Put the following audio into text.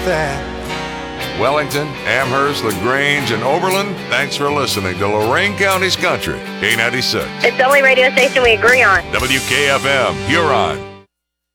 that. Wellington, Amherst, LaGrange, and Oberlin, thanks for listening to Lorain County's Country, K96. It's the only radio station we agree on. WKFM, Huron.